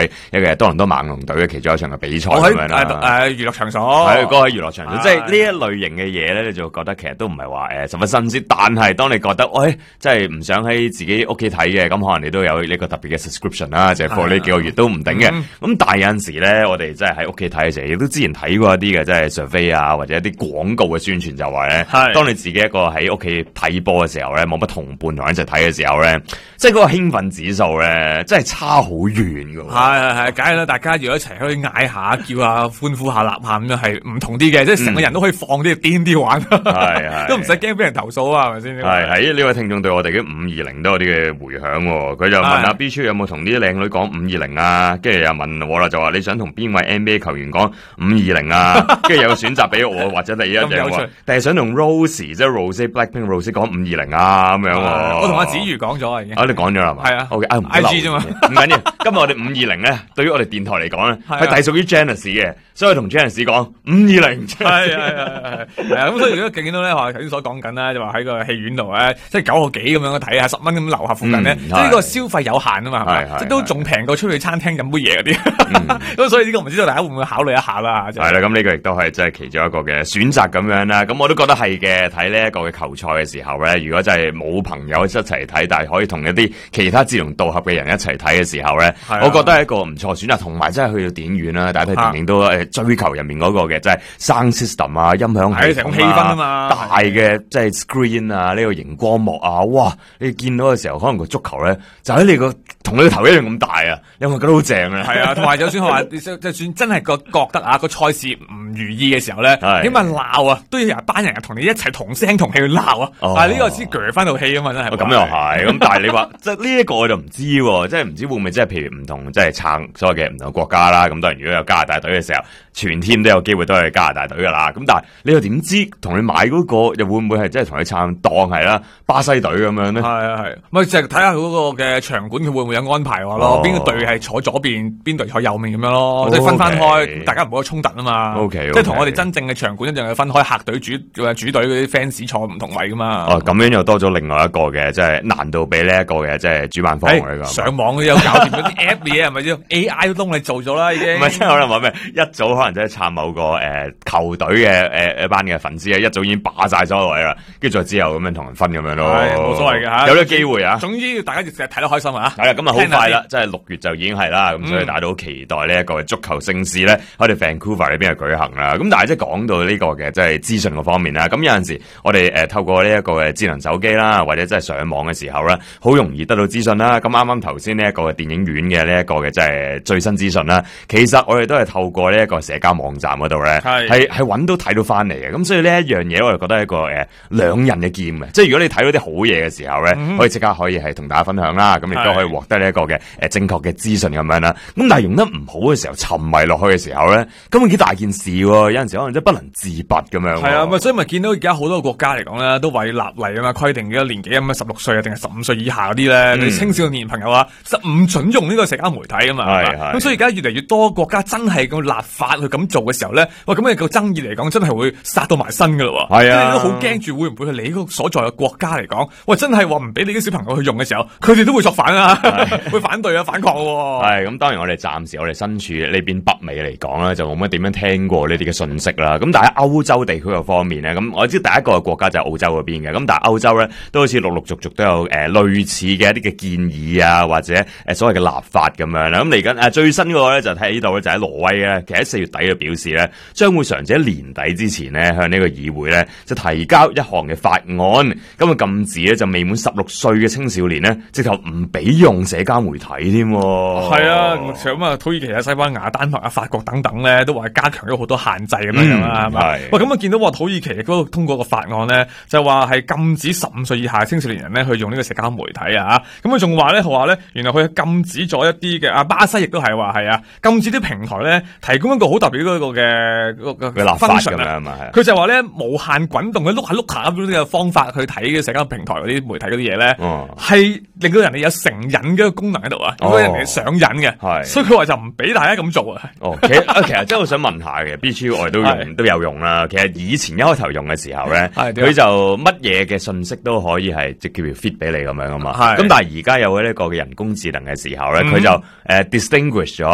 睇一個多倫多猛龍隊嘅其中一場嘅比賽咁樣啦。 娛樂場所係嗰個喺娛樂場所，即係呢一類型嘅嘢咧，你就覺得其實都唔係話十分新鮮。但係當你覺得喂，即係唔想喺自己屋企睇嘅，咁可能你都有呢個特別嘅 subscription 啦，就係 for 呢幾個月都唔定嘅。咁但係有陣時咧，我哋真係喺屋企睇嘅時候，亦都之前睇過一啲嘅，即係 survey 啊，或者一啲廣告嘅宣傳就話咧，當你自己一個喺屋企睇波嘅時候咧，冇乜同伴同一齊睇嘅時候咧，即係嗰個興奮指數咧，真係差好遠噶。 係，梗係啦，大家如果一齊可以嗌下、叫下、歡呼下、吶下咁樣，係唔同啲嘅，即係成個人都可以放啲、癲啲玩，都唔使驚俾人投訴啊，係咪先？ 係呢位聽眾對我哋嘅520都有啲嘅回響，佢就問阿 B 超有冇同啲靚女講520啊？跟住又問我啦，就話你想同邊位 NBA 球員講520啊？跟住有個選擇俾我或者你一樣喎，定係想同 Rosie 即係 Rosie Blackpink Rosie 講520啊咁樣？ 我同阿子瑜講咗啊，已經。 你講咗啦嘛？係啊。 OK，IG 啫嘛， 唔緊要。今日我哋520咧，對於我哋電台嚟講咧，係隸屬於 Janice 嘅，所以同 Janice 講520。 係啊，咁所以如果見到咧，話頭先所講緊啦，就話喺個戲院度咧，即係9個幾咁樣睇下，10蚊咁樓下附近咧，即係呢個消費有限啊嘛，係咪？即係都仲平過出去餐廳飲杯嘢嗰啲。咁所以呢個唔知道大家會唔會考慮一下啦？ 係啦，咁呢個亦都係即係其中一個嘅選擇咁樣啦。咁我都覺得係嘅。睇呢一個嘅球賽嘅時候咧，如果真係冇朋友一齊睇，但係可以同一啲其他志同道合嘅人一齊睇嘅時候咧，我覺得係一個唔錯選擇。同埋真係去到電影院啦，大家睇電影都追求入面嗰個嘅即係 sound system 啊、音響系統氣氛啊嘛， 大嘅即係 screen 啊，呢個熒光幕啊，哇！你見到嘅時候，可能個足球咧就喺你個同你個頭一樣咁大啊，因為覺得好正啊。係啊，同埋就算話，就算真係覺得啊個賽事唔如意嘅時候咧，起碼鬧啊都要有班人同你一齊同聲同氣去鬧啊。但係呢個先鋸翻套戲啊嘛，真係。 咁又係，咁但係你話即係呢一個我就唔知喎，即係唔知會唔會即係譬如唔同即係撐所謂嘅唔同國家啦。咁當然如果有加拿大隊嘅時候，全 team 都有機會都係加拿大隊噶啦。咁但係你又點知同你買嗰個又會唔會係真係同你撐當係啦巴西隊咁樣咧？ 係，咪就係睇下嗰個嘅場館佢會唔會有安排話咯？邊個隊係坐左邊，邊隊坐右面咁樣咯？即係分開，大家唔好有衝突啊嘛。即係同我哋真正嘅場館一樣，係分開客隊主隊嗰啲 fans 坐唔同位噶嘛。 咁樣又多咗另外一個嘅，即係難度俾呢一個嘅，即係主辦方嚟噶。 上網都有搞掂嗰啲 app 嘢係咪先 ？AI 都幫你做咗啦，已經。 唔係，即係可能話咩？一早可能真係撐某個球隊嘅一班嘅粉絲一早已經霸晒所有位啦，跟住再之後咁樣同人分咁樣咯。 冇所謂嘅嚇， 有咗機會啊！ 總之大家成日睇得開心啊！ 係啦，咁啊好快啦，即係6月就已經係啦，咁所以大家都好期待呢一個足球盛事咧，喺我哋 Vancouver 呢邊去舉行啦。咁但係即係講到呢個嘅即係資訊嗰方面啦，咁有陣時我哋透過呢一個嘅智能手機啦，或者即係上網嘅時候咧，好容易得到資訊啦。咁啱啱頭先呢一個嘅電影院嘅呢一個嘅即係最新資訊啦，其實我哋都係透過呢一個社交網站嗰度咧，係揾到睇到翻嚟嘅。咁所以呢一樣嘢我哋覺得係一個兩刃嘅劍嘅，即係如果你睇到啲好嘢嘅時候咧，可以即刻可以係同大家分享啦，咁亦都可以獲得呢一個嘅正確嘅資訊咁樣啦。咁但係用得唔好嘅時候，沉迷落去嘅時候咧，根本幾大件事喎。有陣時可能真係不能自拔咁樣。係啊，所以咪見到而家好多個國家嚟講咧，都為立例啊嘛，規定嘅年紀咁16歲啊，定係15歲以下嗰啲咧，你青少年朋友啊，唔准用呢個社交媒體啊嘛。咁所以而家越嚟越多國家真係咁立法去咁做嘅時候咧，喂，咁個爭議嚟講，真係會殺到埋身噶咯。係啊，都好驚住會唔會係你嗰個所在嘅國家嚟講，喂，真係話唔俾你啲小朋友去用嘅時候，佢哋都會作反啊，會反對啊，反抗。 係咁，當然我哋暫時我哋身處呢邊北美嚟講咧，就冇乜點樣聽過呢啲嘅信息啦。咁但係歐洲地區嘅方面咧，咁我知第一個國家就係澳洲嗰邊嘅。咁但係歐洲咧都好似陸陸續續都有類似嘅一啲嘅建議啊，或者所謂嘅立法咁樣啦。咁嚟緊最新嗰個咧就喺呢度咧，就喺挪威咧，其實喺4月底就表示咧，將會嘗試喺年底之前咧向呢個議會咧就提交一項嘅法案，咁啊禁止咧就未滿16歲嘅青少年咧直頭唔俾用社交媒體添。 係啊，咁啊土耳其啊、西班牙、丹麥啊、法國等等咧都話加強咗好多限制咁樣啦，係嘛？喂，咁啊見到話土耳其嗰個通過個法案咧，就話係禁止15歲以下青少年人咧去用呢個社交媒體啊，咁佢仲話咧，原來佢禁止咗一啲嘅巴西亦都係話係啊，禁止啲平台咧提供一個好特別嗰個嘅立法咁樣嘛， 佢就話咧無限滾動嘅碌下碌下咁樣嘅方法去睇嘅社交平台嗰啲媒體嗰啲嘢咧，係令到人哋有成癮嘅一個功能喺度啊，令到人哋上癮嘅，所以佢話就唔俾大家咁做啊。 其實真係我想問下嘅，B2 我哋都有用啦。其實以前一開頭用嘅時候咧，佢就乜嘢嘅信息都可以係即叫 fit 俾你咁樣啊嘛。咁但係而家有呢個嘅人工智能嘅時候咧，佢就distinguish 咗